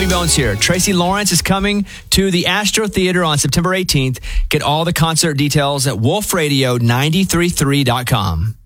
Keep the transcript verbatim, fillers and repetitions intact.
Bobby Bones here. Tracy Lawrence is coming to the Astro Theater on September eighteenth. Get all the concert details at wolf radio nine three three dot com.